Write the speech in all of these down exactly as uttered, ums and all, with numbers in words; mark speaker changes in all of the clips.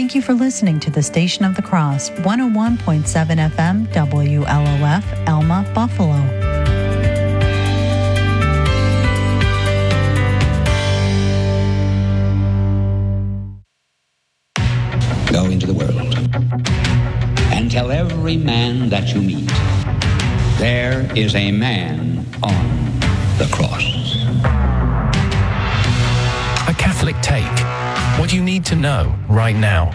Speaker 1: Thank you for listening to the Station of the Cross, one oh one point seven F M, W L O F, Elma, Buffalo.
Speaker 2: Go into the world and tell every man that you meet, there is a man on the cross.
Speaker 3: A Catholic Take. What you need to know right now.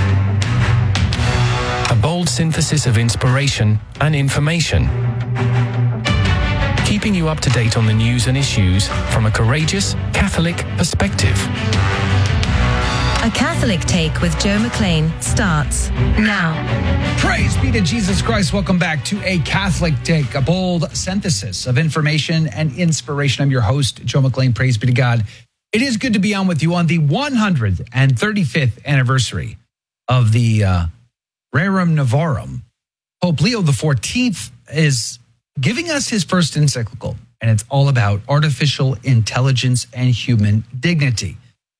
Speaker 3: A bold synthesis of inspiration and information. Keeping you up to date on the news and issues from a courageous Catholic perspective.
Speaker 4: A Catholic Take with Joe McLean starts now.
Speaker 5: Praise be to Jesus Christ. Welcome back to A Catholic Take, a bold synthesis of information and inspiration. I'm your host, Joe McLean. Praise be to God. It is good to be on with you on the one hundred thirty-fifth anniversary of the uh, Rerum Novarum. Pope Leo the fourteenth is giving us his first encyclical, and it's all about artificial intelligence and human dignity.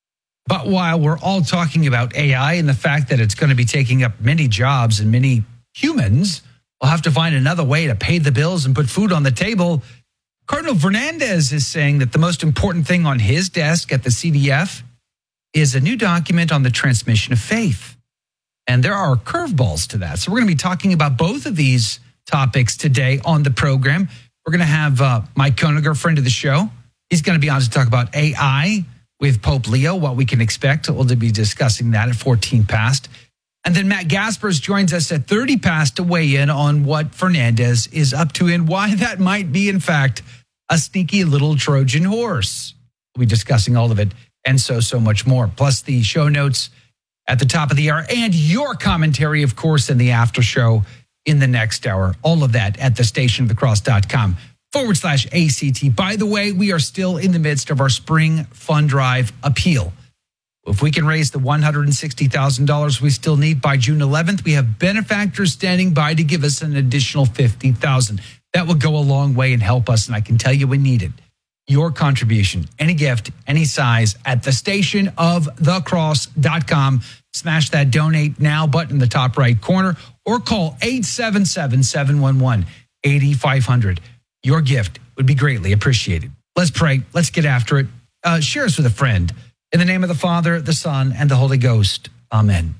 Speaker 5: But while we're all talking about A I and the fact that it's going to be taking up many jobs and many humans will have to find another way to pay the bills and put food on the table, Cardinal Fernandez is saying that the most important thing on his desk at the C D F is a new document on the transmission of faith. And there are curveballs to that. So we're going to be talking about both of these topics today on the program. We're going to have uh, Mike Koeniger, friend of the show. He's going to be on to talk about A I with Pope Leo, what we can expect. We'll be discussing that at fourteen past. And then Matt Gaspers joins us at thirty past to weigh in on what Fernandez is up to and why that might be, in fact, a sneaky little Trojan horse. We'll be discussing all of it and so, so much more. Plus the show notes at the top of the hour and your commentary, of course, in the after show in the next hour. All of that at the station of the cross dot com. forward slash A C T. By the way, we are still in the midst of our spring fund drive appeal. If we can raise the one hundred sixty thousand dollars we still need by June eleventh, we have benefactors standing by to give us an additional fifty thousand dollars. That will go a long way and help us, and I can tell you we need it. Your contribution, any gift, any size, at the station of the cross dot com. Smash that donate now button in the top right corner or call eight seven seven, seven one one, eight five zero zero. Your gift would be greatly appreciated. Let's pray. Let's get after it. Uh, share us with a friend. In the name of the Father, the Son, and the Holy Ghost. Amen.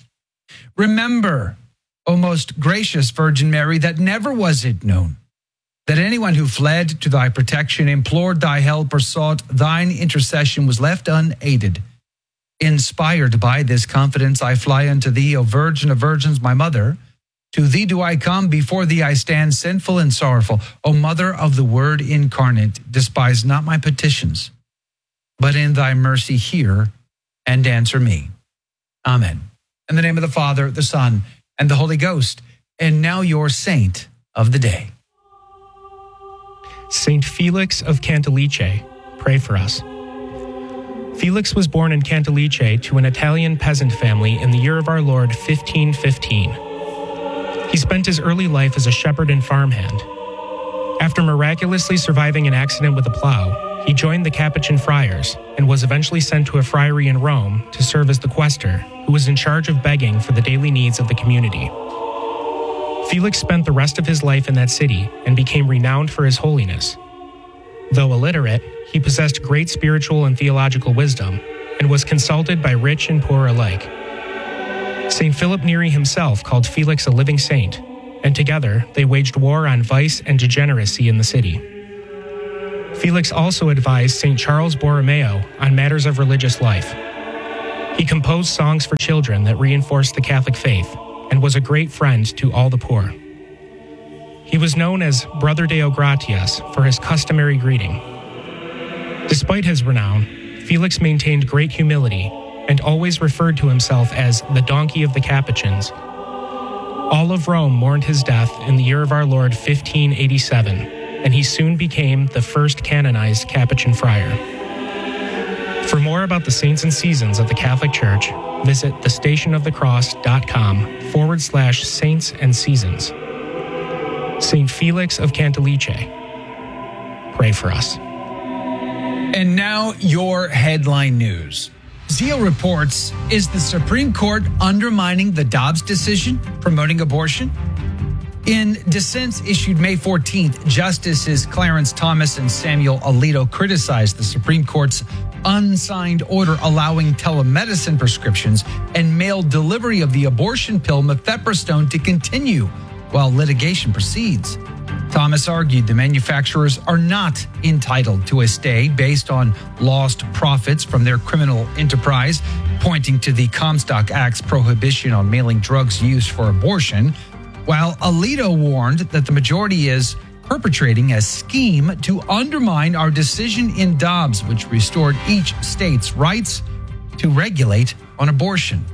Speaker 5: Remember, O most gracious Virgin Mary, that never was it known that anyone who fled to thy protection, implored thy help, or sought thine intercession was left unaided. Inspired by this confidence, I fly unto thee, O Virgin of Virgins, my mother. To thee do I come, before thee I stand sinful and sorrowful. O Mother of the Word incarnate, despise not my petitions, but in thy mercy hear and answer me. Amen. In the name of the Father, the Son, and the Holy Ghost. And now your saint of the day.
Speaker 6: Saint Felix of Cantalice, pray for us. Felix was born in Cantalice to an Italian peasant family in the year of our Lord fifteen fifteen. He spent his early life as a shepherd and farmhand. After miraculously surviving an accident with a plow, he joined the Capuchin friars and was eventually sent to a friary in Rome to serve as the quaestor, who was in charge of begging for the daily needs of the community. Felix spent the rest of his life in that city and became renowned for his holiness. Though illiterate, he possessed great spiritual and theological wisdom and was consulted by rich and poor alike. Saint Philip Neri himself called Felix a living saint, and together they waged war on vice and degeneracy in the city. Felix also advised Saint Charles Borromeo on matters of religious life. He composed songs for children that reinforced the Catholic faith and was a great friend to all the poor. He was known as Brother Deo Gratias for his customary greeting. Despite his renown, Felix maintained great humility and always referred to himself as the donkey of the Capuchins. All of Rome mourned his death in the year of our Lord fifteen eighty-seven, and he soon became the first canonized Capuchin friar. For more about the saints and seasons of the Catholic Church, visit thestationofthecross.com forward slash saints and seasons. Saint Felix of Cantalice, pray for us.
Speaker 5: And now your headline news. Zeal reports, is the Supreme Court undermining the Dobbs decision promoting abortion? In dissents issued May fourteenth, Justices Clarence Thomas and Samuel Alito criticized the Supreme Court's unsigned order allowing telemedicine prescriptions and mail delivery of the abortion pill mifepristone to continue while litigation proceeds. Thomas argued the manufacturers are not entitled to a stay based on lost profits from their criminal enterprise, pointing to the Comstock Act's prohibition on mailing drugs used for abortion, while Alito warned that the majority is perpetrating a scheme to undermine our decision in Dobbs, which restored each state's rights to regulate on abortion.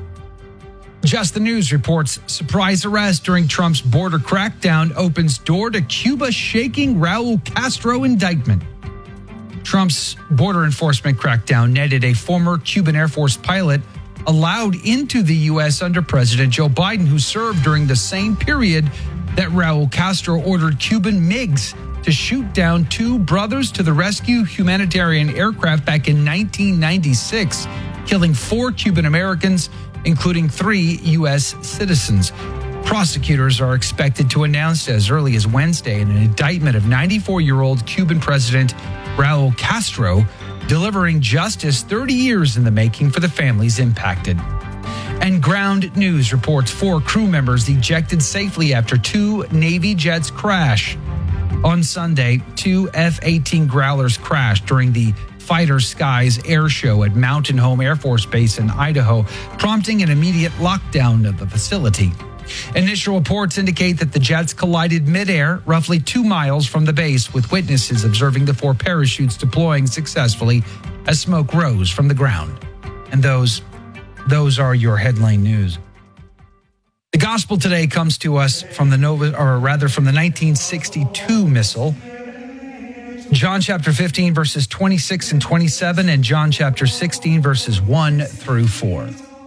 Speaker 5: Just the News reports surprise arrest during Trump's border crackdown opens door to Cuba shaking Raul Castro indictment. Trump's border enforcement crackdown netted a former Cuban Air Force pilot allowed into the U S under President Joe Biden, who served during the same period that Raul Castro ordered Cuban MiGs to shoot down two Brothers to the Rescue humanitarian aircraft back in nineteen ninety-six, killing four Cuban Americans, including three U S citizens. Prosecutors are expected to announce as early as Wednesday an indictment of ninety-four-year-old Cuban President Raul Castro, delivering justice thirty years in the making for the families impacted. And Ground News reports four crew members ejected safely after two Navy jets crash. On Sunday, two F eighteen Growlers crashed during the Fighter Skies air show at Mountain Home Air Force Base in Idaho, prompting an immediate lockdown of the facility. Initial reports indicate that the jets collided midair, roughly two miles from the base, with witnesses observing the four parachutes deploying successfully as smoke rose from the ground. And those, those are your headline news. The gospel today comes to us from the Nova, or rather from the nineteen sixty-two missal. John chapter fifteen, verses twenty-six and twenty-seven, and John chapter sixteen, verses one through four.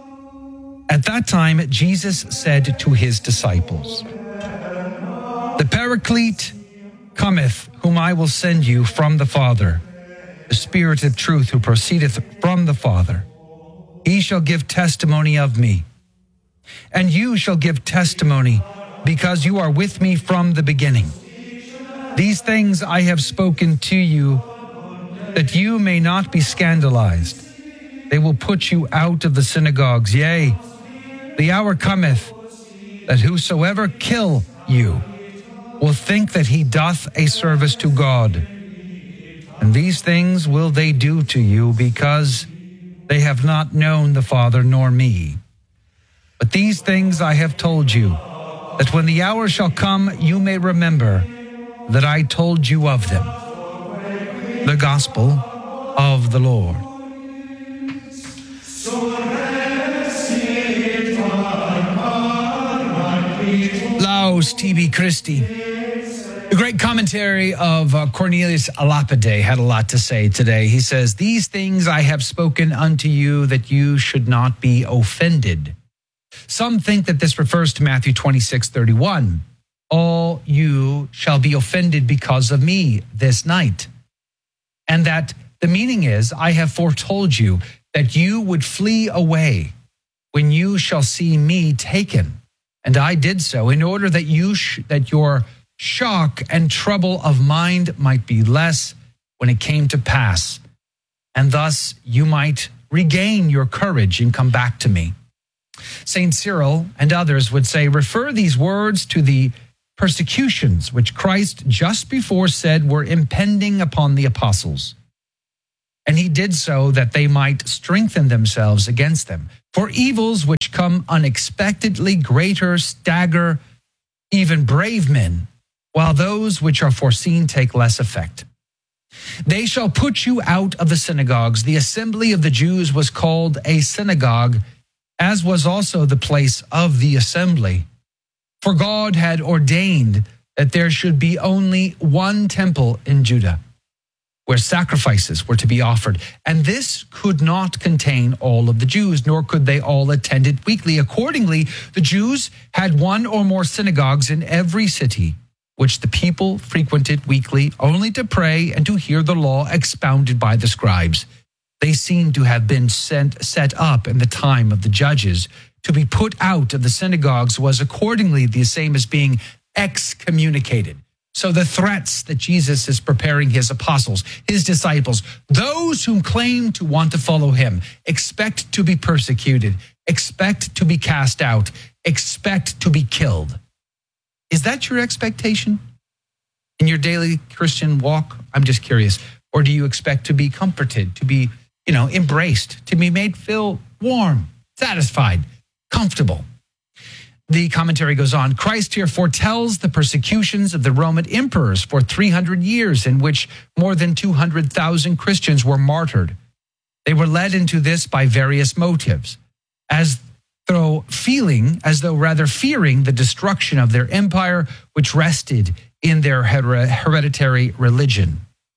Speaker 5: At that time, Jesus said to his disciples, "The Paraclete cometh, whom I will send you from the Father, the Spirit of truth who proceedeth from the Father. He shall give testimony of me. And you shall give testimony, because you are with me from the beginning. These things I have spoken to you, that you may not be scandalized. They will put you out of the synagogues. Yea, the hour cometh, that whosoever kill you will think that he doth a service to God. And these things will they do to you, because they have not known the Father nor me. But these things I have told you, that when the hour shall come, you may remember that I told you of them." The Gospel of the Lord. Laus Tibi Christi. The great commentary of uh, Cornelius a Lapide had a lot to say today. He says, "These things I have spoken unto you, that you should not be offended." Some think that this refers to Matthew twenty-six thirty-one. "All you shall be offended because of me this night." And that the meaning is, I have foretold you that you would flee away when you shall see me taken. And I did so in order that you sh- that your shock and trouble of mind might be less when it came to pass, and thus you might regain your courage and come back to me. Saint Cyril and others would say, refer these words to the persecutions which Christ just before said were impending upon the apostles. And he did so that they might strengthen themselves against them. For evils which come unexpectedly greater stagger even brave men, while those which are foreseen take less effect. They shall put you out of the synagogues. The assembly of the Jews was called a synagogue, as was also the place of the assembly. For God had ordained that there should be only one temple in Judah, where sacrifices were to be offered. And this could not contain all of the Jews, nor could they all attend it weekly. Accordingly, the Jews had one or more synagogues in every city, which the people frequented weekly, only to pray and to hear the law expounded by the scribes. They seem to have been sent, set up in the time of the judges. To be put out of the synagogues was accordingly the same as being excommunicated. So the threats that Jesus is preparing his apostles, his disciples, those who claim to want to follow him, expect to be persecuted, expect to be cast out, expect to be killed. Is that your expectation in your daily Christian walk? I'm just curious. Or do you expect to be comforted, to be, you know, embraced, to be made feel warm, satisfied, comfortable? The commentary goes on. Christ here foretells the persecutions of the Roman emperors for three hundred years, in which more than two hundred thousand Christians were martyred. They were led into this by various motives, as though feeling, as though rather fearing the destruction of their empire, which rested in their her- hereditary religion.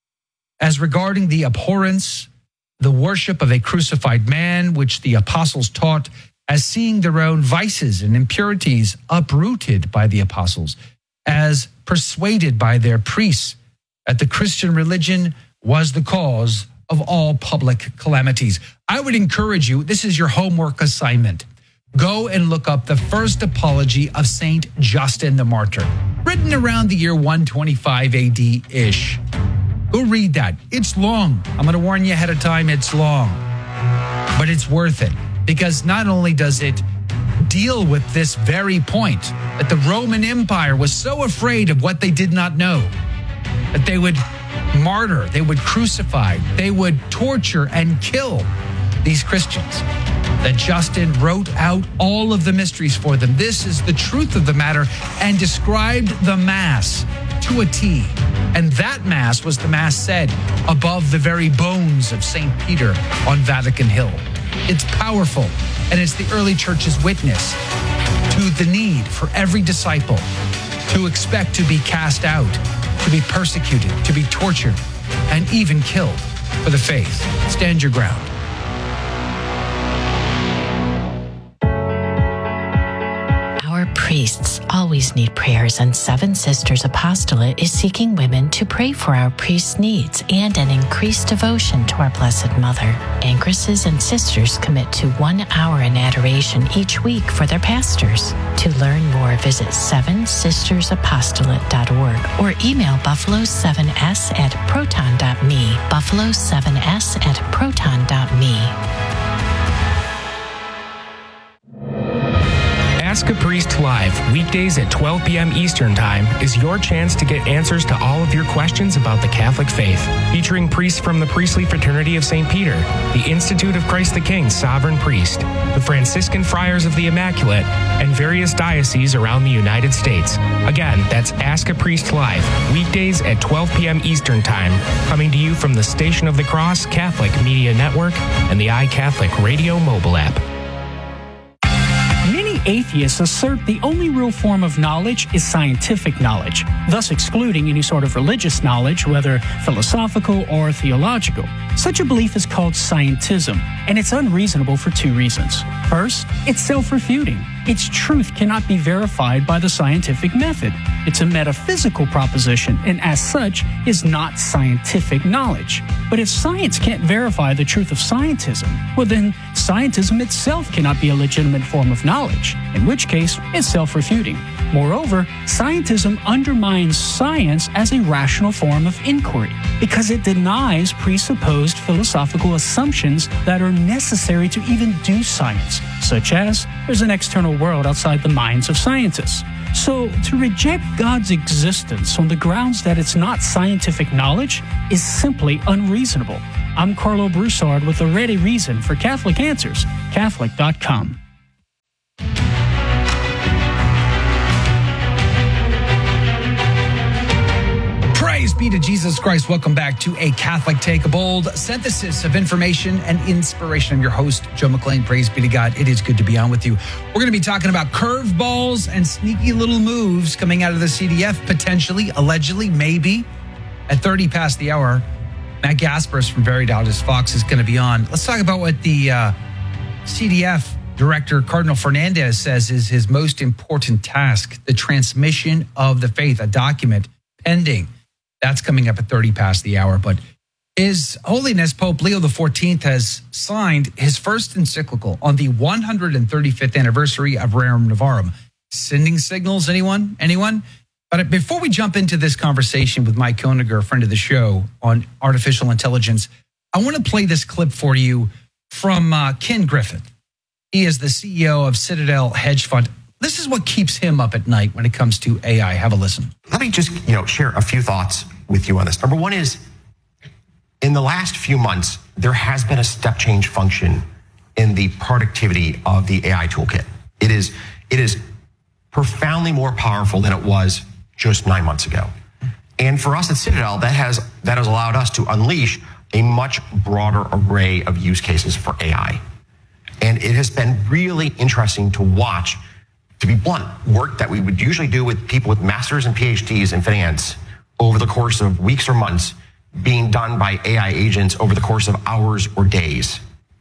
Speaker 5: As regarding the abhorrence, the worship of a crucified man, which the apostles taught, as seeing their own vices and impurities uprooted by the apostles, as persuaded by their priests that the Christian religion was the cause of all public calamities. I would encourage you, this is your homework assignment. Go and look up the first apology of Saint Justin the Martyr, written around the year one twenty-five A D-ish. Go read that. It's long. I'm going to warn you ahead of time, it's long. But it's worth it, because not only does it deal with this very point, that the Roman Empire was so afraid of what they did not know, that they would martyr, they would crucify, they would torture and kill these Christians, that Justin wrote out all of the mysteries for them. This is the truth of the matter, and described the Mass to a T. And that Mass was the Mass said above the very bones of Saint Peter on Vatican Hill. It's powerful, and it's the early church's witness to the need for every disciple to expect to be cast out, to be persecuted, to be tortured, and even killed for the faith. Stand your ground.
Speaker 7: Our priests always need prayers, and Seven Sisters Apostolate is seeking women to pray for our priests' needs and an increased devotion to our Blessed Mother. Ancresses and sisters commit to one hour in adoration each week for their pastors. To learn more, visit seven sisters apostolate dot org or email buffalo seven s at proton dot me, buffalo seven s at proton dot me.
Speaker 6: Ask a Priest Live, weekdays at twelve p.m. Eastern Time, is your chance to get answers to all of your questions about the Catholic faith. Featuring priests from the Priestly Fraternity of Saint Peter, the Institute of Christ the King Sovereign Priest, the Franciscan Friars of the Immaculate, and various dioceses around the United States. Again, that's Ask a Priest Live, weekdays at twelve p.m. Eastern Time, coming to you from the Station of the Cross Catholic Media Network and the iCatholic Radio mobile app.
Speaker 8: Atheists assert the only real form of knowledge is scientific knowledge, thus excluding any sort of religious knowledge, whether philosophical or theological. Such a belief is called scientism, and it's unreasonable for two reasons. First, it's self-refuting. Its truth cannot be verified by the scientific method. It's a metaphysical proposition, and as such, is not scientific knowledge. But if science can't verify the truth of scientism, well then, scientism itself cannot be a legitimate form of knowledge, in which case, it's self-refuting. Moreover, scientism undermines science as a rational form of inquiry, because it denies presupposed philosophical assumptions that are necessary to even do science, such as there's an external world outside the minds of scientists. So, to reject God's existence on the grounds that it's not scientific knowledge is simply unreasonable. I'm Carlo Broussard with a ready reason for Catholic Answers, Catholic dot com.
Speaker 5: Praise be to Jesus Christ. Welcome back to A Catholic Take, a bold synthesis of information and inspiration. I'm your host, Joe McLean. Praise be to God. It is good to be on with you. We're going to be talking about curveballs and sneaky little moves coming out of the C D F, potentially, allegedly, maybe. At thirty past the hour, Matt Gasparis from Very Dallas Fox is going to be on. Let's talk about what the uh, C D F Director Cardinal Fernandez says is his most important task, the transmission of the faith, a document pending. That's coming up at thirty past the hour. But His Holiness Pope Leo the fourteenth has signed his first encyclical on the one hundred thirty-fifth anniversary of Rerum Novarum. Sending signals, anyone? Anyone? But before we jump into this conversation with Mike Koeniger, a friend of the show, on artificial intelligence, I want to play this clip for you from uh, Ken Griffith. He is the C E O of Citadel Hedge Fund. This is what keeps him up at night when it comes to A I. Have a listen.
Speaker 9: Let me just, you know, share a few thoughts with you on this. Number one is, in the last few months, there has been a step change function in the productivity of the A I toolkit. It is, it is profoundly more powerful than it was just nine months ago. And for us at Citadel, that has, that has allowed us to unleash a much broader array of use cases for A I. And it has been really interesting to watch, to be blunt, work that we would usually do with people with masters and P H Ds in finance over the course of weeks or months being done by A I agents over the course of hours or days.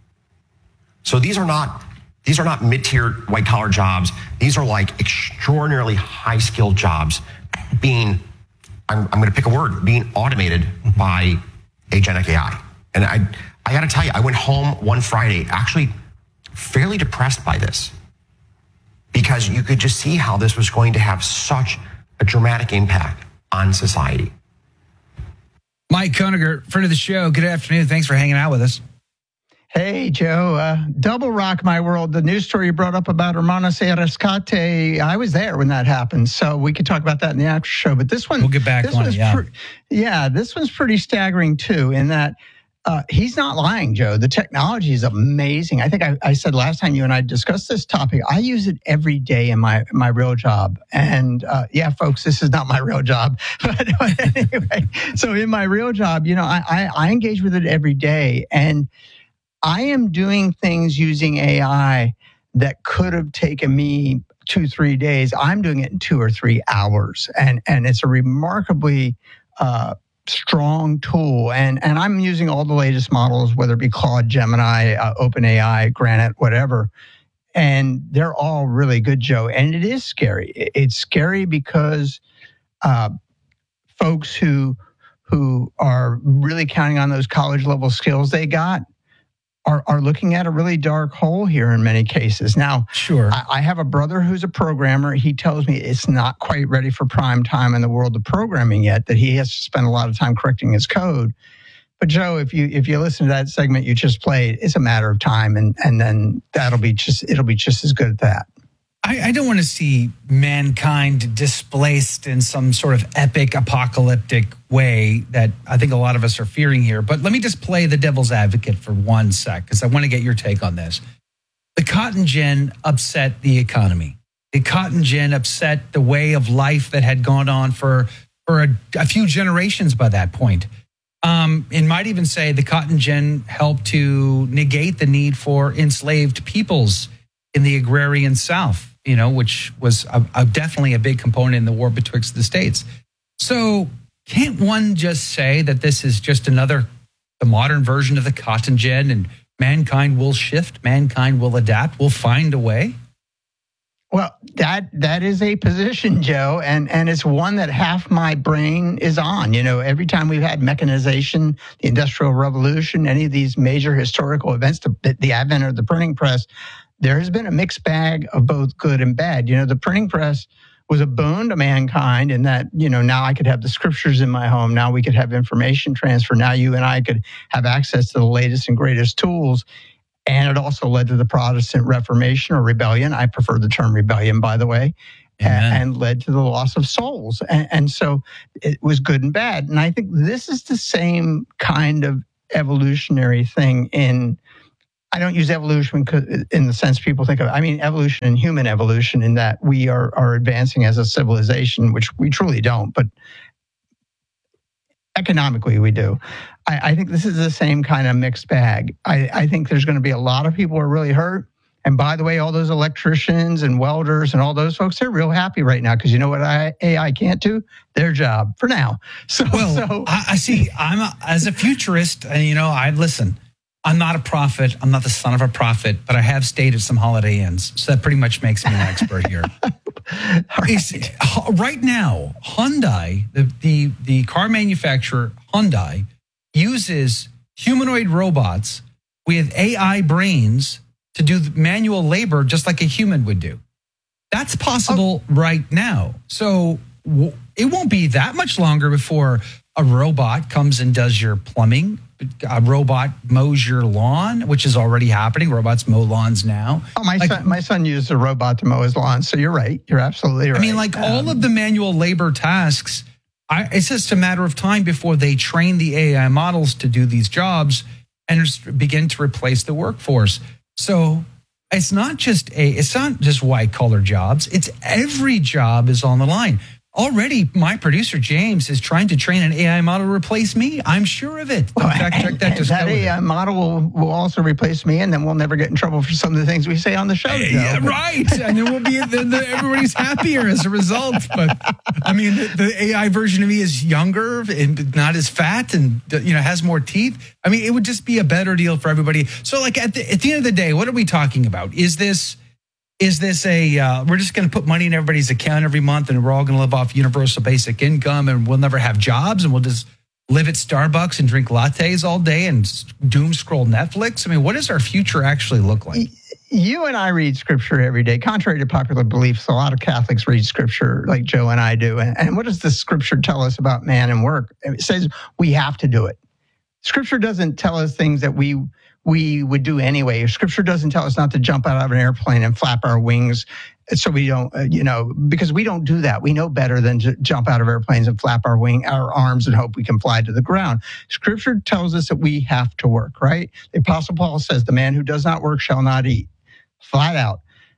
Speaker 9: So these are not these are not mid-tier white-collar jobs. These are like extraordinarily high-skilled jobs being, I'm, I'm going to pick a word, being automated by agentic A I. And I I got to tell you, I went home one Friday actually fairly depressed by this, because you could just see how this was going to have such a dramatic impact on society.
Speaker 5: Mike Koeniger, friend of the show, good afternoon. Thanks for hanging out with us.
Speaker 10: Hey, Joe. Uh, double rock my world. The news story you brought up about Hermanos y Rescate, I was there when that happened, so we could talk about that in the after show. But this one,
Speaker 5: we'll get back on it, yeah.
Speaker 10: Pre- yeah, this one's pretty staggering, too, in that uh, he's not lying, Joe. The technology is amazing. I think I, I said last time you and I discussed this topic, I use it every day in my, my real job. And uh, yeah, folks, this is not my real job. But, but anyway, so in my real job, you know, I, I, I engage with it every day. And I am doing things using A I that could have taken me two, three days. I'm doing it in two or three hours. And, and it's a remarkably uh, strong tool. And, and I'm using all the latest models, whether it be Claude, Gemini, uh, OpenAI, Granite, whatever. And they're all really good, Joe. And it is scary. It's scary because uh, folks who who are really counting on those college level skills they got Are, are looking at a really dark hole here in many cases. Now,
Speaker 5: sure,
Speaker 10: I, I have a brother who's a programmer. He tells me it's not quite ready for prime time in the world of programming yet, that he has to spend a lot of time correcting his code. But Joe, if you if you listen to that segment you just played, it's a matter of time, and and then that'll be just it'll be just as good at that.
Speaker 5: I, I don't want to see mankind displaced in some sort of epic apocalyptic way that I think a lot of us are fearing here. But let me just play the devil's advocate for one sec, because I want to get your take on this. The cotton gin upset the economy. The cotton gin upset the way of life that had gone on for, for a, a few generations by that point. Um, and might even say the cotton gin helped to negate the need for enslaved peoples in the agrarian South, you know, which was a, a, definitely a big component in the war betwixt the states. So can't one just say that this is just another, the modern version of the cotton gin, and mankind will shift, mankind will adapt, we'll find a way?
Speaker 10: Well, that that is a position, Joe, and, and it's one that half my brain is on. You know, every time we've had mechanization, the Industrial Revolution, any of these major historical events, the, the advent of the printing press, there has been a mixed bag of both good and bad. You know, the printing press was a boon to mankind in that, you know, now I could have the scriptures in my home. Now we could have information transfer. Now you and I could have access to the latest and greatest tools. And it also led to the Protestant Reformation or rebellion. I prefer the term rebellion, by the way, and, and led to the loss of souls. And, and so it was good and bad. And I think this is the same kind of evolutionary thing in, I don't use evolution in the sense people think of it. I mean evolution and human evolution, in that we are, are advancing as a civilization, which we truly don't, but economically we do. I, I think this is the same kind of mixed bag. I, I think there's going to be a lot of people who are really hurt. And by the way, all those electricians and welders and all those folks, they're real happy right now, because you know what I, A I can't do? Their job for now. So,
Speaker 5: well,
Speaker 10: so
Speaker 5: I, I see. I'm a, as a futurist, and you know, I listen. I'm not a prophet. I'm not the son of a prophet, but I have stayed at some Holiday Inns, so that pretty much makes me an expert here. right. right now, Hyundai, the, the the car manufacturer Hyundai, uses humanoid robots with A I brains to do manual labor just like a human would do. That's possible oh. right now. So w- it won't be that much longer before a robot comes and does your plumbing. A robot mows your lawn, which is already happening. Robots mow lawns now.
Speaker 10: Oh, my
Speaker 5: like,
Speaker 10: son, my son used a robot to mow his lawn. So you're right. You're absolutely right.
Speaker 5: I mean, like um, all of the manual labor tasks, I, it's just a matter of time before they train the A I models to do these jobs and begin to replace the workforce. So it's not just a, it's not just white collar jobs. It's every job is on the line. Already, my producer, James, is trying to train an A I model to replace me. I'm sure of it.
Speaker 10: Well,
Speaker 5: fact check that. Just
Speaker 10: that A I model will, will also replace me, and then we'll never get in trouble for some of the things we say on the show.
Speaker 5: Hey, yeah, right. And then we'll be, then the, everybody's happier as a result. But, I mean, the, the A I version of me is younger and not as fat and, you know, has more teeth. I mean, it would just be a better deal for everybody. So, like, at the, at the end of the day, what are we talking about? Is this... Is this a, uh, we're just going to put money in everybody's account every month and we're all going to live off universal basic income and we'll never have jobs and we'll just live at Starbucks and drink lattes all day and doom scroll Netflix? I mean, what does our future actually look like?
Speaker 10: You and I read scripture every day. Contrary to popular beliefs, a lot of Catholics read scripture like Joe and I do. And, and what does the scripture tell us about man and work? It says we have to do it. Scripture doesn't tell us things that we we would do anyway. Scripture doesn't tell us not to jump out of an airplane and flap our wings so we don't, uh, you know, because we don't do that. We know better than to jump out of airplanes and flap our wing, our arms and hope we can fly to the ground. Scripture tells us that we have to work, right? The Apostle Paul says, the man who does not work shall not eat, flat out.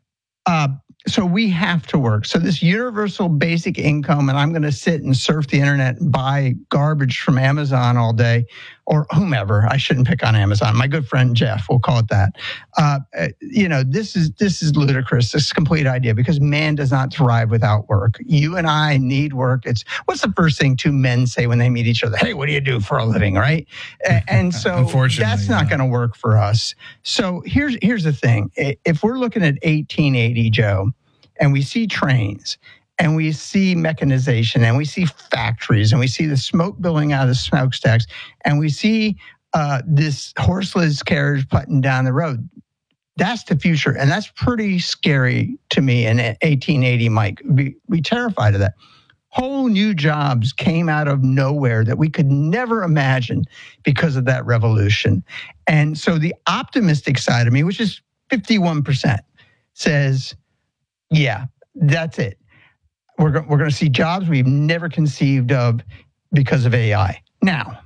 Speaker 10: Uh, so we have to work. So this universal basic income, and I'm going to sit and surf the internet and buy garbage from Amazon all day, or whomever. I shouldn't pick on Amazon. My good friend Jeff, we'll call it that. Uh, you know, this is this is ludicrous. This complete idea, because man does not thrive without work. You and I need work. It's what's the first thing two men say when they meet each other? Hey, what do you do for a living, right? And so that's not yeah. going to work for us. So here's here's the thing. If we're looking at eighteen eighty, Joe, and we see trains, and we see mechanization, and we see factories, and we see the smoke billowing out of the smokestacks, and we see uh, this horseless carriage putting down the road. That's the future, and that's pretty scary to me in eighteen eighty, Mike. Be, be terrified of that. Whole new jobs came out of nowhere that we could never imagine because of that revolution. And so the optimistic side of me, which is fifty-one percent, says, yeah, that's it. We're, go- we're going to see jobs we've never conceived of because of A I. Now,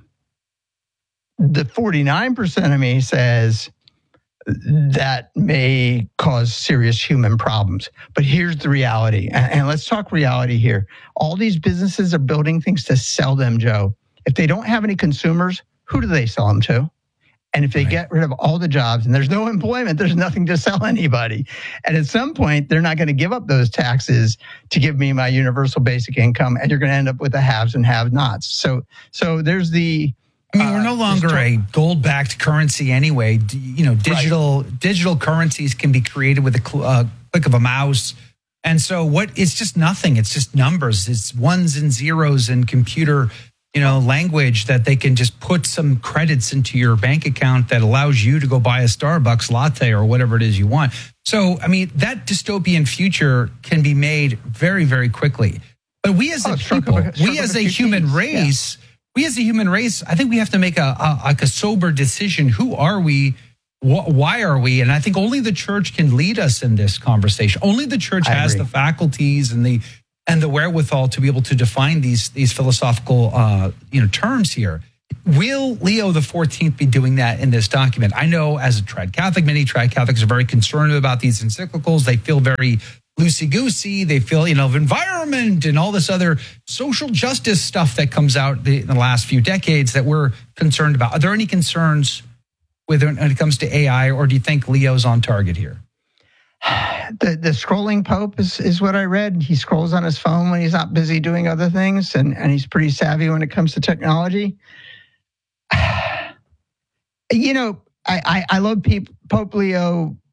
Speaker 10: the forty-nine percent of me says that may cause serious human problems. But here's the reality. And, and let's talk reality here. All these businesses are building things to sell them, Joe. If they don't have any consumers, who do they sell them to? And if they right. get rid of all the jobs and there's no employment, there's nothing to sell anybody. And at some point, they're not going to give up those taxes to give me my universal basic income. And you're going to end up with the haves and have-nots. So, so there's the...
Speaker 5: I mean, we're no longer uh, a gold-backed currency anyway. D- you know, digital right. digital currencies can be created with a cl- uh, click of a mouse. And so what? It's just nothing. It's just numbers. It's ones and zeros in computer, you know, language that they can just put some credits into your bank account that allows you to go buy a Starbucks latte or whatever it is you want. So, I mean, that dystopian future can be made very, very quickly. But we as a oh, people, a, we as a human keys. race... Yeah. We as a human race, I think we have to make a, a like a sober decision. Who are we? Wh- why are we? And I think only the church can lead us in this conversation. Only the church I has agree. the faculties and the and the wherewithal to be able to define these these philosophical uh, you know terms here. Will Leo the fourteenth be doing that in this document? I know as a trad Catholic, many trad Catholics are very concerned about these encyclicals. They feel very loosey-goosey. They feel, you know, of environment and all this other social justice stuff that comes out in the last few decades that we're concerned about. Are there any concerns with when it comes to A I, or do you think Leo's on target here?
Speaker 10: The the scrolling Pope is, is what I read. He scrolls on his phone when he's not busy doing other things, and, and he's pretty savvy when it comes to technology. You know, I, I, I love Pope Leo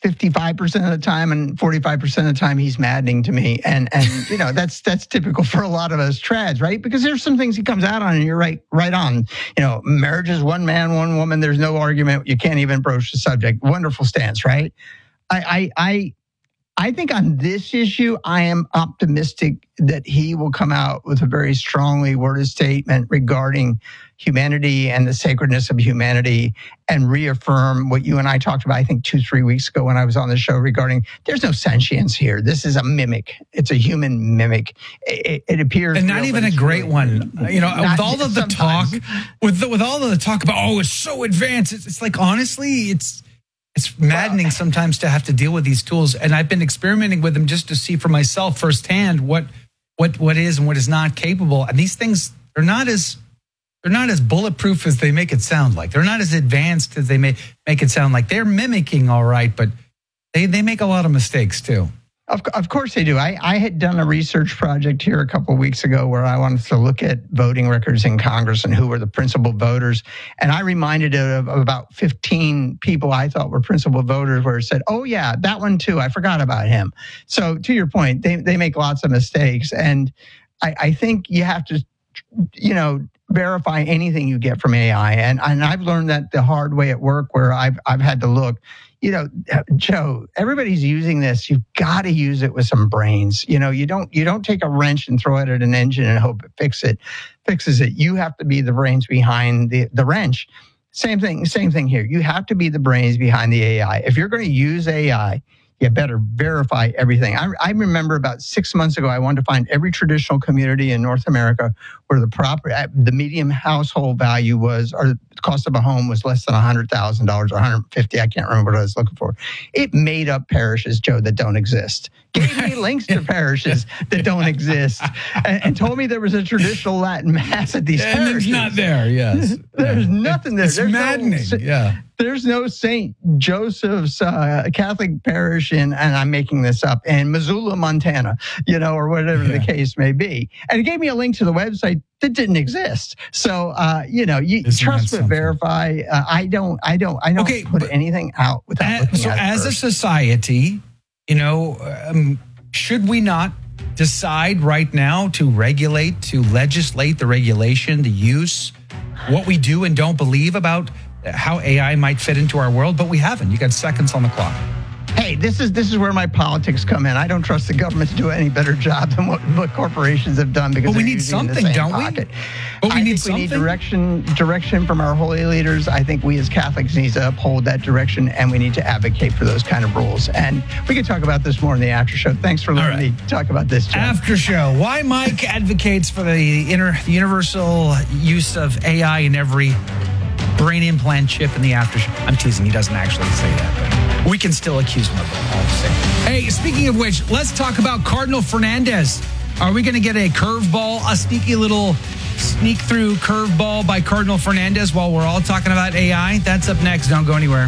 Speaker 10: fifty-five percent of the time, and forty-five percent of the time he's maddening to me. And, and you know, that's that's typical for a lot of us trads, right? Because there's some things he comes out on and you're right, right on. You know, marriage is one man, one woman. There's no argument. You can't even broach the subject. Wonderful stance, right? I, I, I, I think on this issue, I am optimistic that he will come out with a very strongly worded statement regarding humanity and the sacredness of humanity and reaffirm what you and I talked about, I think, two, three weeks ago when I was on the show regarding there's no sentience here. This is a mimic. It's a human mimic. It, it appears.
Speaker 5: And not even a great
Speaker 10: really,
Speaker 5: one. You know,
Speaker 10: not,
Speaker 5: with all of the
Speaker 10: sometimes.
Speaker 5: talk, with the, with all of the talk about, oh, it's so advanced. It's, it's like, honestly, it's, It's maddening well, sometimes to have to deal with these tools, and I've been experimenting with them just to see for myself firsthand what what what is and what is not capable. And these things are not as they're not as bulletproof as they make it sound like. They're not as advanced as they may make it sound like. They're mimicking all right, but they they make a lot of mistakes too.
Speaker 10: Of, of course they do. I, I had done a research project here a couple of weeks ago where I wanted to look at voting records in Congress and who were the principal voters. And I reminded it of about fifteen people I thought were principal voters where it said, oh, yeah, that one too. I forgot about him. So to your point, they, they make lots of mistakes. And I, I think you have to, you know, verify anything you get from A I. And, and I've learned that the hard way at work where I've, I've had to look. You know, Joe, everybody's using this. You've got to use it with some brains. You know, you don't you don't take a wrench and throw it at an engine and hope it fix it, fixes it. You have to be the brains behind the, the wrench. Same thing, same thing here. You have to be the brains behind the A I. If you're going to use A I, you better verify everything. I, I remember about six months ago, I wanted to find every traditional community in North America where the proper, the median household value was, or the cost of a home was less than one hundred thousand dollars or one hundred fifty thousand dollars. I can't remember what I was looking for. It made up parishes, Joe, that don't exist. Gave me links to parishes that don't exist and, and told me there was a traditional Latin mass at these
Speaker 5: and
Speaker 10: parishes.
Speaker 5: It's not there, yes.
Speaker 10: There's nothing there.
Speaker 5: It's
Speaker 10: There's
Speaker 5: maddening,
Speaker 10: no,
Speaker 5: yeah.
Speaker 10: There's no Saint Joseph's uh, Catholic parish in, and I'm making this up, in Missoula, Montana, you know, or whatever yeah. the case may be. And it gave me a link to the website that didn't exist. So, uh, you know, you
Speaker 5: Isn't
Speaker 10: trust but verify. Uh, I don't, I don't, I don't
Speaker 5: okay,
Speaker 10: put anything out without
Speaker 5: as,
Speaker 10: looking
Speaker 5: so
Speaker 10: at it
Speaker 5: as
Speaker 10: first.
Speaker 5: a society, you know, um, should we not decide right now to regulate, to legislate the regulation, the use, what we do and don't believe about how A I might fit into our world? But we haven't. You got seconds on the clock.
Speaker 10: Hey, this is this is where my politics come in. I don't trust the government to do any better job than what, what corporations have done because
Speaker 5: but we
Speaker 10: they're
Speaker 5: need
Speaker 10: using
Speaker 5: something,
Speaker 10: the same
Speaker 5: don't
Speaker 10: pocket.
Speaker 5: we? But we
Speaker 10: I
Speaker 5: need
Speaker 10: think
Speaker 5: something.
Speaker 10: we need direction direction from our holy leaders. I think we as Catholics need to uphold that direction, and we need to advocate for those kind of rules. And we can talk about this more in the after show. Thanks for letting right. me talk about this, John.
Speaker 5: After show, why Mike advocates for the inter, the universal use of A I in every brain implant chip in the after show. I'm teasing. He doesn't actually say that, but we can still accuse him of it. All the same. Hey, speaking of which, let's talk about Cardinal Fernandez. Are we going to get a curveball, a sneaky little sneak through curveball by Cardinal Fernandez while we're all talking about A I? That's up next. Don't go anywhere.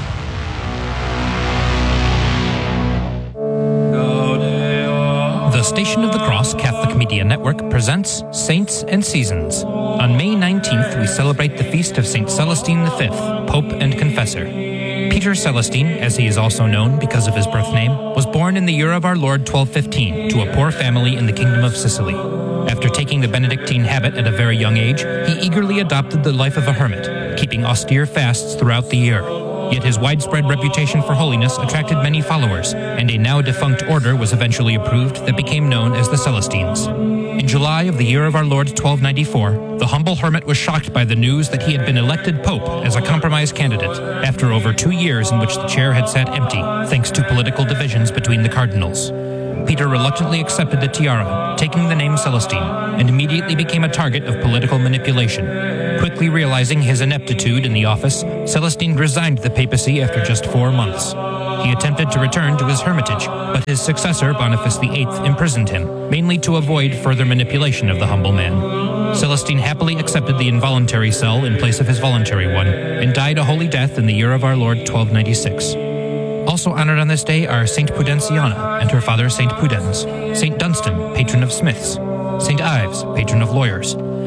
Speaker 11: The Station of the Cross Catholic Media Network presents Saints and Seasons. On May nineteenth, we celebrate the feast of Saint Celestine the Fifth, Pope and Confessor. Peter Celestine, as he is also known because of his birth name, was born in the year of our Lord twelve fifteen to a poor family in the Kingdom of Sicily. After taking the Benedictine habit at a very young age, he eagerly adopted the life of a hermit, keeping austere fasts throughout the year. Yet his widespread reputation for holiness attracted many followers, and a now-defunct order was eventually approved that became known as the Celestines. In July of the year of our Lord twelve ninety-four, the humble hermit was shocked by the news that he had been elected pope as a compromise candidate, after over two years in which the chair had sat empty, thanks to political divisions between the cardinals. Peter reluctantly accepted the tiara, taking the name Celestine, and immediately became a target of political manipulation. Quickly realizing his ineptitude in the office, Celestine resigned the papacy after just four months. He attempted to return to his hermitage, but his successor, Boniface the Eighth, imprisoned him, mainly to avoid further manipulation of the humble man. Celestine happily accepted the involuntary cell in place of his voluntary one, and died a holy death in the year of our Lord twelve ninety-six. Also honored on this day are Saint Pudenciana and her father Saint Pudens, Saint Dunstan, patron of smiths, Saint Ives, patron of lawyers,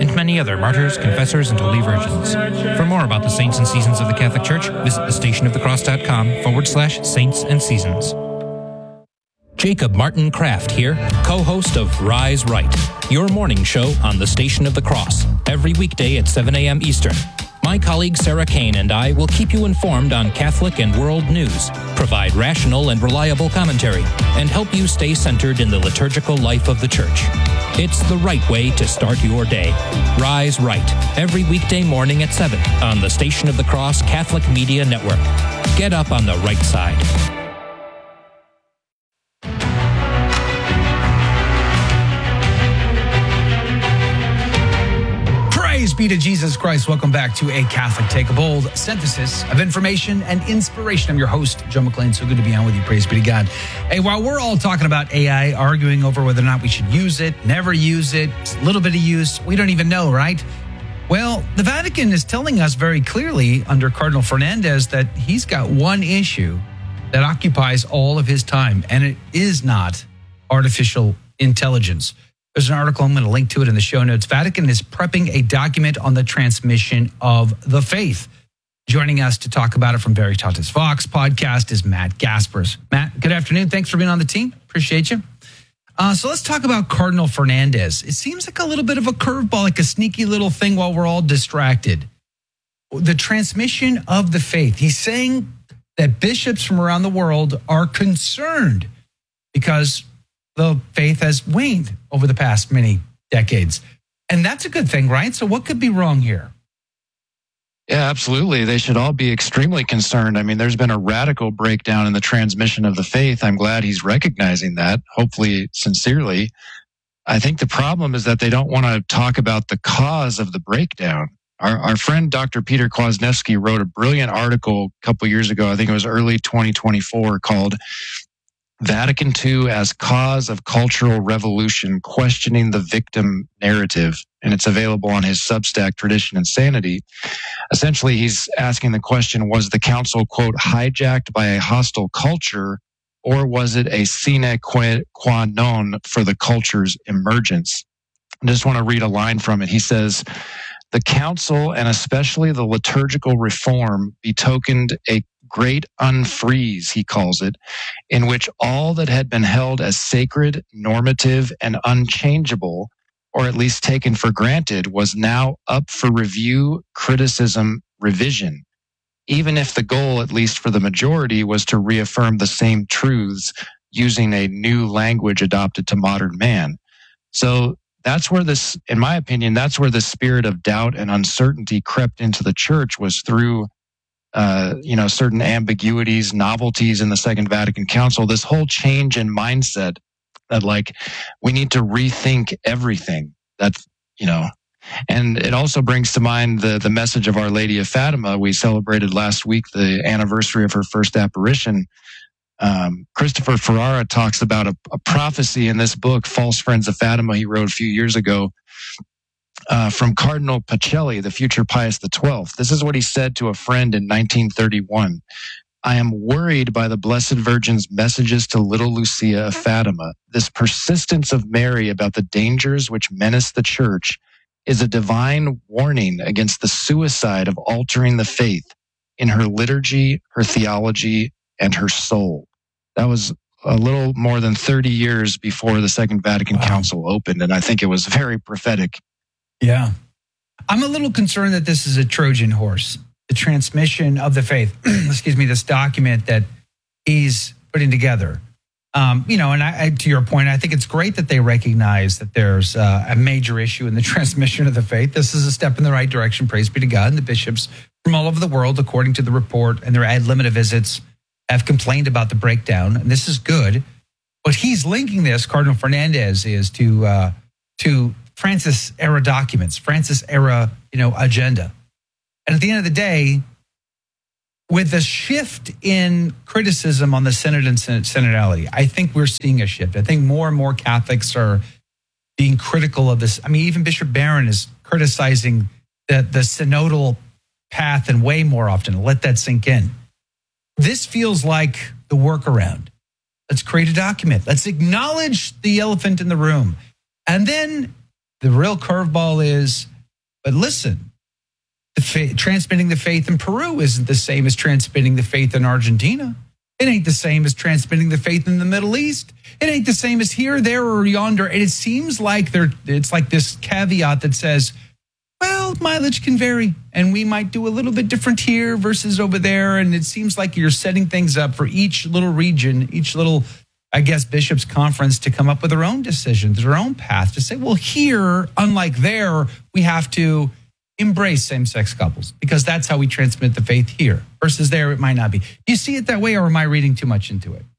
Speaker 11: and many other martyrs, confessors, and holy virgins. For more about the saints and seasons of the Catholic Church, visit the station of the cross dot com forward slash saints and seasons. Jacob Martin Kraft here, co-host of Rise Right, your morning show on the Station of the Cross, every weekday at seven a.m. Eastern. My colleague Sarah Kane and I will keep you informed on Catholic and world news, provide rational and reliable commentary, and help you stay centered in the liturgical life of the Church. It's the right way to start your day. Rise Right, every weekday morning at seven on the Station of the Cross Catholic Media Network. Get up on the right side.
Speaker 5: Praise be to Jesus Christ. Welcome back to A Catholic Take, a bold synthesis of information and inspiration. I'm your host, Joe McClain. So good to be on with you. Praise be to God. Hey, while we're all talking about A I, arguing over whether or not we should use it, never use it, a little bit of use, we don't even know, right? Well, the Vatican is telling us very clearly under Cardinal Fernandez that he's got one issue that occupies all of his time, and it is not artificial intelligence. There's an article, I'm going to link to it in the show notes. Vatican is prepping a document on the transmission of the faith. Joining us to talk about it from Veritatis Vox podcast is Matt Gaspers. Matt, good afternoon. Thanks for being on the team. Appreciate you. Uh, so let's talk about Cardinal Fernandez. It seems like a little bit of a curveball, like a sneaky little thing while we're all distracted. The transmission of the faith. He's saying that bishops from around the world are concerned because the faith has waned over the past many decades. And that's a good thing, right? So what could be wrong here?
Speaker 12: Yeah, absolutely. They should all be extremely concerned. I mean, there's been a radical breakdown in the transmission of the faith. I'm glad he's recognizing that, hopefully sincerely. I think the problem is that they don't want to talk about the cause of the breakdown. Our, our friend Doctor Peter Kwasniewski wrote a brilliant article a couple years ago, I think it was early twenty twenty-four, called Vatican two as Cause of Cultural Revolution, Questioning the Victim Narrative. And it's available on his Substack, Tradition and Sanity. Essentially, he's asking the question, was the council, quote, hijacked by a hostile culture, or was it a sine qua non for the culture's emergence? I just want to read a line from it. He says, the council, and especially the liturgical reform, betokened a great unfreeze, he calls it, in which all that had been held as sacred, normative, and unchangeable, or at least taken for granted, was now up for review, criticism, revision, even if the goal, at least for the majority, was to reaffirm the same truths using a new language adopted to modern man. So that's where this, in my opinion, that's where the spirit of doubt and uncertainty crept into the church, was through Uh, you know, certain ambiguities, novelties in the Second Vatican Council, this whole change in mindset that, like, we need to rethink everything. That's, you know, and it also brings to mind the, the message of Our Lady of Fatima. We celebrated last week the anniversary of her first apparition. Um, Christopher Ferrara talks about a, a prophecy in this book, False Friends of Fatima, he wrote a few years ago, Uh, from Cardinal Pacelli, the future Pius the twelfth. This is what he said to a friend in nineteen thirty-one. I am worried by the Blessed Virgin's messages to little Lucia of Fatima. This persistence of Mary about the dangers which menace the church is a divine warning against the suicide of altering the faith in her liturgy, her theology, and her soul. That was a little more than thirty years before the Second Vatican wow. Council opened, and I think it was very prophetic.
Speaker 5: Yeah. I'm a little concerned that this is a Trojan horse, the transmission of the faith, excuse me, this document that he's putting together. Um, you know, and I, I, to your point, I think it's great that they recognize that there's uh, a major issue in the transmission of the faith. This is a step in the right direction, praise be to God. And the bishops from all over the world, according to the report and their ad limina visits, have complained about the breakdown. And this is good. But he's linking this, Cardinal Fernandez, is to uh, to Francis era documents, Francis era, you know, agenda. And at the end of the day, with the shift in criticism on the synod and synodality, I think we're seeing a shift. I think more and more Catholics are being critical of this. I mean, even Bishop Barron is criticizing the, the synodal path and way more often. Let that sink in. This feels like the workaround. Let's create a document. Let's acknowledge the elephant in the room. And then the real curveball is But listen, the fa- transmitting the faith in Peru isn't the same as transmitting the faith in Argentina. It ain't the same as transmitting the faith in the Middle East. It ain't the same as here, there, or yonder. And it seems like there, it's like this caveat that says, well, mileage can vary, and we might do a little bit different here versus over there. And it seems like you're setting things up for each little region, each little, I guess, bishops' conference to come up with their own decisions, their own path to say, well, here, unlike there, we have to embrace same-sex couples because that's how we transmit the faith here versus there it might not be. Do you see it that way, or am I reading too much into it?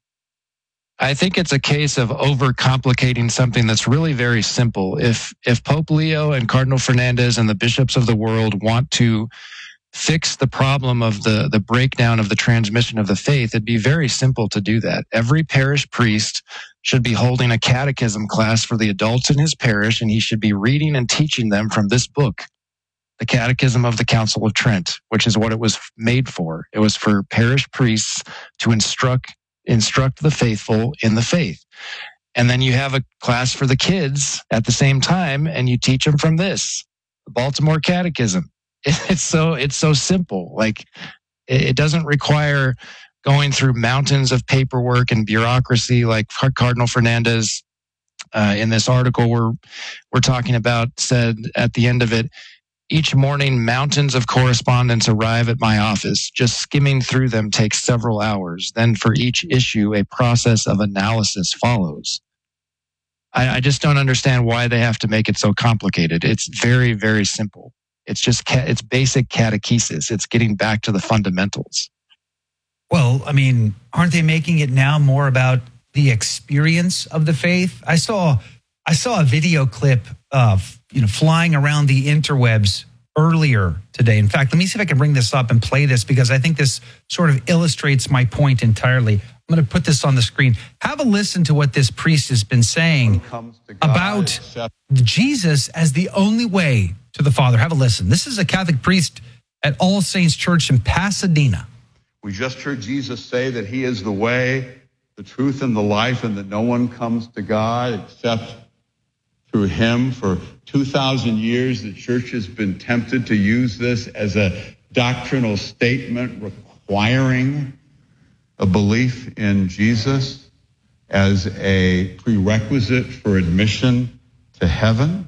Speaker 12: I think it's a case of overcomplicating something that's really very simple. If if Pope Leo and Cardinal Fernandez and the bishops of the world want to fix the problem of the, the breakdown of the transmission of the faith, it'd be very simple to do that. Every parish priest should be holding a catechism class for the adults in his parish, and he should be reading and teaching them from this book, the Catechism of the Council of Trent, which is what it was made for. It was for parish priests to instruct instruct the faithful in the faith. And then you have a class for the kids at the same time, and you teach them from this, the Baltimore Catechism. It's so it's so simple. Like, it doesn't require going through mountains of paperwork and bureaucracy like Cardinal Fernandez uh, in this article we're we're talking about said at the end of it. Each morning, mountains of correspondence arrive at my office. Just skimming through them takes several hours. Then for each issue, a process of analysis follows. I, I just don't understand why they have to make it so complicated. It's very, very simple. It's just, ca- it's basic catechesis. It's getting back to the fundamentals.
Speaker 5: Well, I mean, aren't they making it now more about the experience of the faith? I saw, I saw a video clip of, you know, flying around the interwebs earlier today. In fact, let me see if I can bring this up and play this because I think this sort of illustrates my point entirely. I'm going to put this on the screen. Have a listen to what this priest has been saying about Jesus as the only way to the Father. Have a listen. This is a Catholic priest at All Saints Church in Pasadena.
Speaker 13: We just heard Jesus say that he is the way, the truth, and the life, and that no one comes to God except through him. For two thousand years, the church has been tempted to use this as a doctrinal statement requiring a belief in Jesus as a prerequisite for admission to heaven.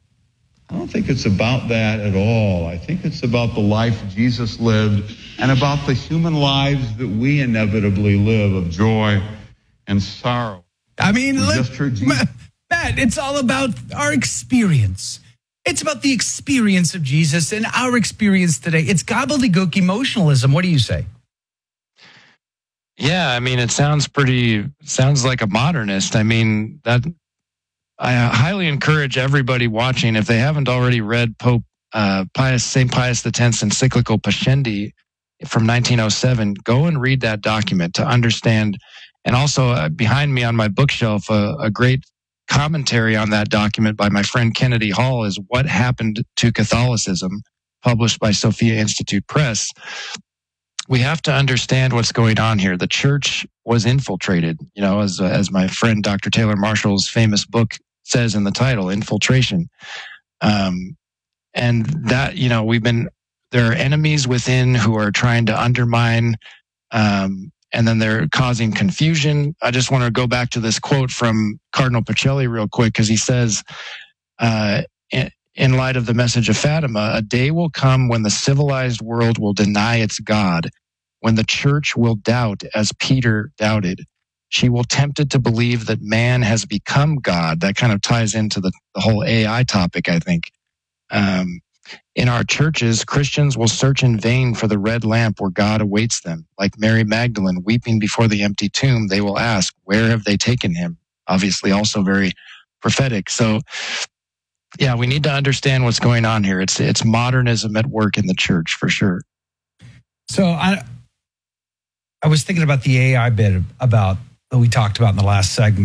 Speaker 13: I don't think it's about that at all. I think it's about the life Jesus lived and about the human lives that we inevitably live of joy and sorrow.
Speaker 5: I mean, look, Matt, it's all about our experience. It's about the experience of Jesus and our experience today. It's gobbledygook emotionalism. What do you say?
Speaker 12: Yeah, I mean, it sounds pretty, sounds like a modernist. I mean, that I highly encourage everybody watching, if they haven't already read Pope uh, Pius, Saint Pius X's encyclical Pascendi from nineteen oh seven, go and read that document to understand. And also uh, behind me on my bookshelf, uh, a great commentary on that document by my friend Kennedy Hall is What Happened to Catholicism, published by Sophia Institute Press. We have to understand what's going on here. The church was infiltrated, you know, as as my friend Doctor Taylor Marshall's famous book says in the title, Infiltration. Um, and that, you know, we've been, there are enemies within who are trying to undermine, um, and then they're causing confusion. I just want to go back to this quote from Cardinal Pacelli real quick, because he says, uh, in, in light of the message of Fatima, a day will come when the civilized world will deny its God, when the church will doubt as Peter doubted. She will tempted to believe that man has become God. That kind of ties into the, the whole A I topic, I think. Um, in our churches, Christians will search in vain for the red lamp where God awaits them. Like Mary Magdalene weeping before the empty tomb, they will ask, where have they taken him? Obviously also very prophetic. So, yeah, we need to understand what's going on here. It's it's modernism at work in the church, for sure.
Speaker 5: So I, I was thinking about the A I bit about that we talked about in the last segment.